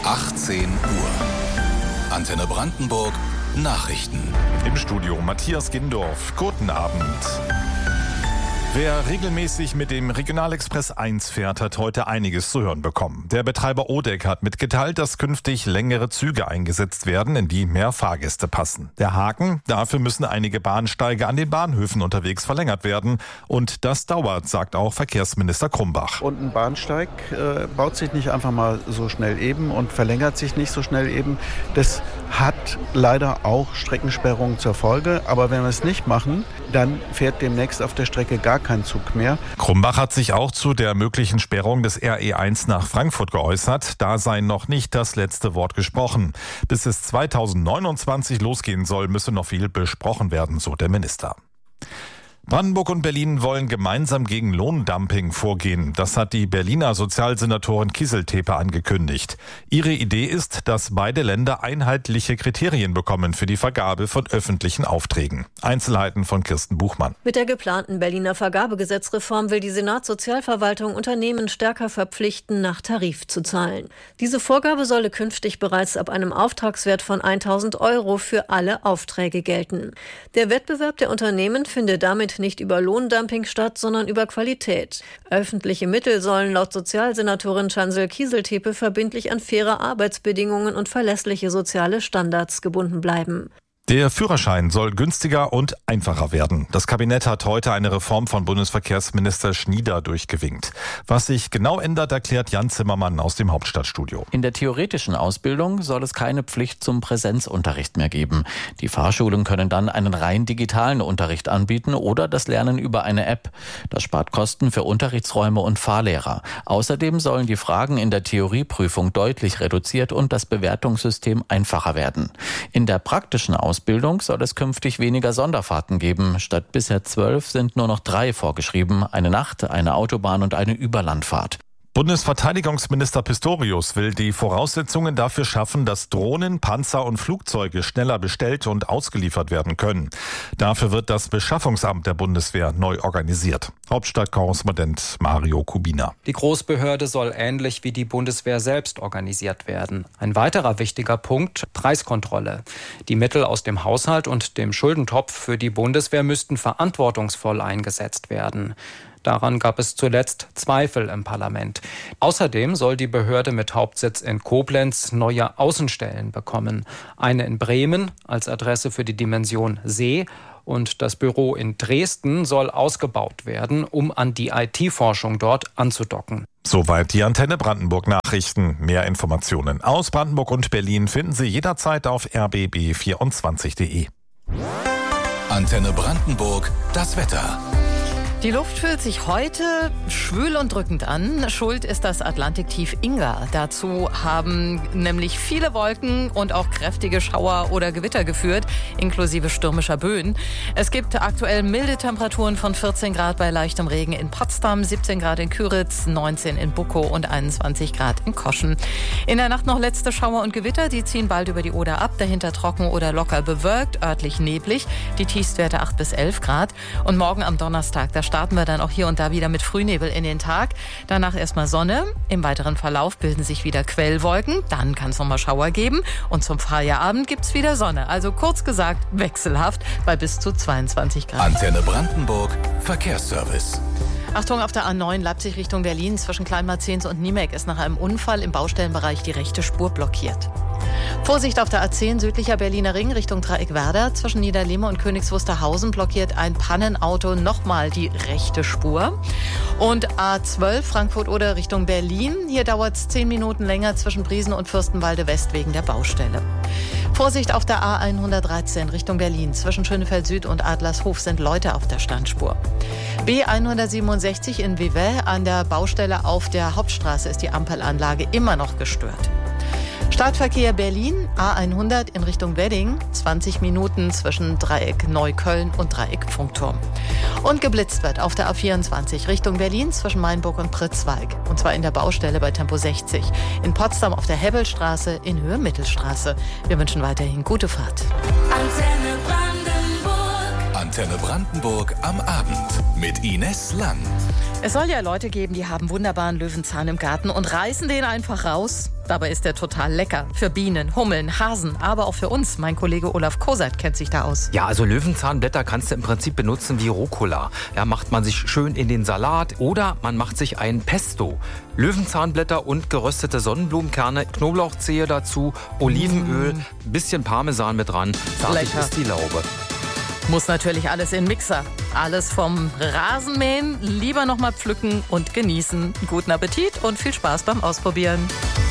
18 Uhr. Antenne Brandenburg Nachrichten. Im Studio Matthias Gindorf. Guten Abend. Wer regelmäßig mit dem Regionalexpress 1 fährt, hat heute einiges zu hören bekommen. Der Betreiber Odek hat mitgeteilt, dass künftig längere Züge eingesetzt werden, in die mehr Fahrgäste passen. Der Haken: Dafür müssen einige Bahnsteige an den Bahnhöfen unterwegs verlängert werden. Und das dauert, sagt auch Verkehrsminister Krumbach. Und ein Bahnsteig baut sich nicht einfach mal so schnell eben und verlängert sich nicht so schnell eben. Das hat leider auch Streckensperrungen zur Folge. Aber wenn wir es nicht machen, dann fährt demnächst auf der Strecke gar kein Zug mehr. Krumbach hat sich auch zu der möglichen Sperrung des RE1 nach Frankfurt geäußert. Da sei noch nicht das letzte Wort gesprochen. Bis es 2029 losgehen soll, müsse noch viel besprochen werden, so der Minister. Brandenburg und Berlin wollen gemeinsam gegen Lohndumping vorgehen. Das hat die Berliner Sozialsenatorin Kieseltepe angekündigt. Ihre Idee ist, dass beide Länder einheitliche Kriterien bekommen für die Vergabe von öffentlichen Aufträgen. Einzelheiten von Kirsten Buchmann. Mit der geplanten Berliner Vergabegesetzreform will die Senatssozialverwaltung Unternehmen stärker verpflichten, nach Tarif zu zahlen. Diese Vorgabe solle künftig bereits ab einem Auftragswert von 1.000 € für alle Aufträge gelten. Der Wettbewerb der Unternehmen finde damit nicht über Lohndumping statt, sondern über Qualität. Öffentliche Mittel sollen laut Sozialsenatorin Chancel Kieseltepe verbindlich an faire Arbeitsbedingungen und verlässliche soziale Standards gebunden bleiben. Der Führerschein soll günstiger und einfacher werden. Das Kabinett hat heute eine Reform von Bundesverkehrsminister Schnieder durchgewinkt. Was sich genau ändert, erklärt Jan Zimmermann aus dem Hauptstadtstudio. In der theoretischen Ausbildung soll es keine Pflicht zum Präsenzunterricht mehr geben. Die Fahrschulen können dann einen rein digitalen Unterricht anbieten oder das Lernen über eine App. Das spart Kosten für Unterrichtsräume und Fahrlehrer. Außerdem sollen die Fragen in der Theorieprüfung deutlich reduziert und das Bewertungssystem einfacher werden. In der praktischen Ausbildung soll es künftig weniger Sonderfahrten geben. Statt bisher 12 sind nur noch 3 vorgeschrieben. Eine Nacht-, eine Autobahn- und eine Überlandfahrt. Bundesverteidigungsminister Pistorius will die Voraussetzungen dafür schaffen, dass Drohnen, Panzer und Flugzeuge schneller bestellt und ausgeliefert werden können. Dafür wird das Beschaffungsamt der Bundeswehr neu organisiert. Hauptstadtkorrespondent Mario Kubina. Die Großbehörde soll ähnlich wie die Bundeswehr selbst organisiert werden. Ein weiterer wichtiger Punkt: Preiskontrolle. Die Mittel aus dem Haushalt und dem Schuldentopf für die Bundeswehr müssten verantwortungsvoll eingesetzt werden. Daran gab es zuletzt Zweifel im Parlament. Außerdem soll die Behörde mit Hauptsitz in Koblenz neue Außenstellen bekommen. Eine in Bremen als Adresse für die Dimension See und das Büro in Dresden soll ausgebaut werden, um an die IT-Forschung dort anzudocken. Soweit die Antenne Brandenburg Nachrichten. Mehr Informationen aus Brandenburg und Berlin finden Sie jederzeit auf rbb24.de. Antenne Brandenburg, das Wetter. Die Luft fühlt sich heute schwül und drückend an. Schuld ist das Atlantiktief Inga. Dazu haben nämlich viele Wolken und auch kräftige Schauer oder Gewitter geführt, inklusive stürmischer Böen. Es gibt aktuell milde Temperaturen von 14 Grad bei leichtem Regen in Potsdam, 17 Grad in Küritz, 19 in Bukow und 21 Grad in Koschen. In der Nacht noch letzte Schauer und Gewitter, die ziehen bald über die Oder ab, dahinter trocken oder locker bewölkt, örtlich neblig, die Tiefstwerte 8 bis 11 Grad. Und morgen am Donnerstag, da starten wir dann auch hier und da wieder mit Frühnebel in den Tag. Danach erstmal Sonne. Im weiteren Verlauf bilden sich wieder Quellwolken. Dann kann es nochmal Schauer geben. Und zum Feierabend gibt es wieder Sonne. Also kurz gesagt wechselhaft bei bis zu 22 Grad. Antenne Brandenburg Verkehrsservice. Achtung, auf der A9 Leipzig Richtung Berlin zwischen Kleinmarzens und Niemek ist nach einem Unfall im Baustellenbereich die rechte Spur blockiert. Vorsicht auf der A10 südlicher Berliner Ring Richtung Dreieckwerder. Zwischen Niederlehme und Königs Wusterhausen blockiert ein Pannenauto nochmal die rechte Spur. Und A12 Frankfurt-Oder Richtung Berlin. Hier dauert es 10 Minuten länger zwischen Briesen und Fürstenwalde West wegen der Baustelle. Vorsicht auf der A113 Richtung Berlin. Zwischen Schönefeld Süd und Adlershof sind Leute auf der Standspur. B167 in Vevey an der Baustelle auf der Hauptstraße ist die Ampelanlage immer noch gestört. Startverkehr Berlin, A100 in Richtung Wedding, 20 Minuten zwischen Dreieck Neukölln und Dreieck Funkturm. Und geblitzt wird auf der A24 Richtung Berlin zwischen Mainburg und Pritzwalk. Und zwar in der Baustelle bei Tempo 60. In Potsdam auf der Hebbelstraße, in Höhe Mittelstraße. Wir wünschen weiterhin gute Fahrt. Antenne Brandenburg. Antenne Brandenburg am Abend mit Ines Lang. Es soll ja Leute geben, die haben wunderbaren Löwenzahn im Garten und reißen den einfach raus. Dabei ist er total lecker. Für Bienen, Hummeln, Hasen, aber auch für uns. Mein Kollege Olaf Koseit kennt sich da aus. Ja, also Löwenzahnblätter kannst du im Prinzip benutzen wie Rucola. Ja, macht man sich schön in den Salat oder man macht sich ein Pesto. Löwenzahnblätter und geröstete Sonnenblumenkerne, Knoblauchzehe dazu, Olivenöl, bisschen Parmesan mit dran. Fertig ist die Laube. Muss natürlich alles in den Mixer. Alles vom Rasenmähen lieber noch mal pflücken und genießen. Guten Appetit und viel Spaß beim Ausprobieren.